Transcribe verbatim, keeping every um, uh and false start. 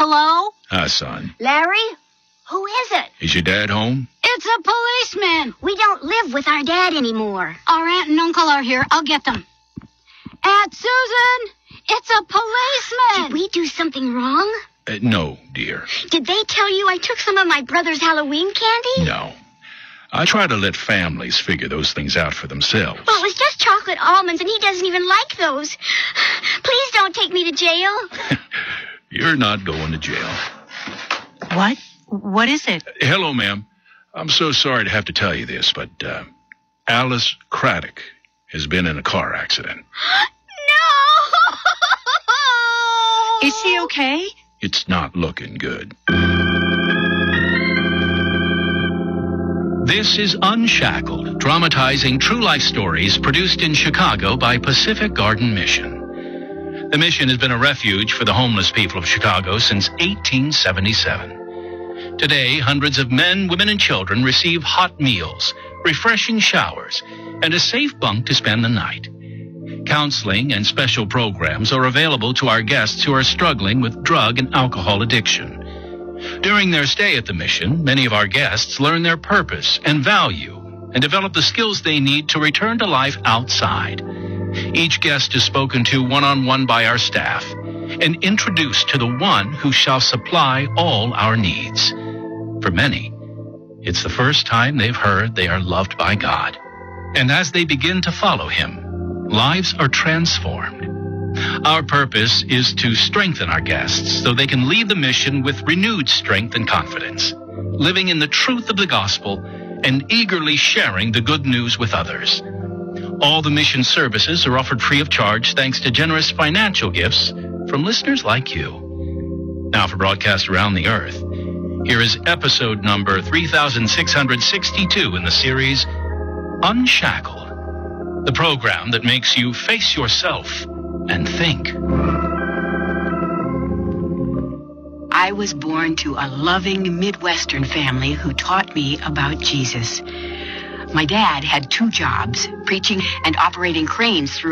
Hello? Hi, son. Larry? Who is it? Is your dad home? It's a policeman. We don't live with our dad anymore. Our aunt and uncle are here. I'll get them. Aunt Susan, it's a policeman. Did we do something wrong? Uh, no, dear. Did they tell you I took some of my brother's Halloween candy? No. I try to let families figure those things out for themselves. Well, it was just chocolate almonds, and he doesn't even like those. Please don't take me to jail. You're not going to jail. What? What is it? Hello, ma'am. I'm so sorry to have to tell you this, but uh, Alice Craddock has been in a car accident. No! Is she okay? It's not looking good. This is Unshackled, dramatizing true life stories produced in Chicago by Pacific Garden Mission. The mission has been a refuge for the homeless people of Chicago since eighteen seventy-seven. Today, hundreds of men, women, and children receive hot meals, refreshing showers, and a safe bunk to spend the night. Counseling and special programs are available to our guests who are struggling with drug and alcohol addiction. During their stay at the mission, many of our guests learn their purpose and value and develop the skills they need to return to life outside. Each guest is spoken to one-on-one by our staff and introduced to the one who shall supply all our needs. For many, it's the first time they've heard they are loved by God. And as they begin to follow Him, lives are transformed. Our purpose is to strengthen our guests so they can leave the mission with renewed strength and confidence, living in the truth of the gospel and eagerly sharing the good news with others. All the mission services are offered free of charge thanks to generous financial gifts from listeners like you. Now for broadcast around the earth, here is episode number three thousand six hundred sixty-two in the series Unshackled, the program that makes you face yourself and think. I was born to a loving Midwestern family who taught me about Jesus. My dad had two jobs, preaching and operating cranes through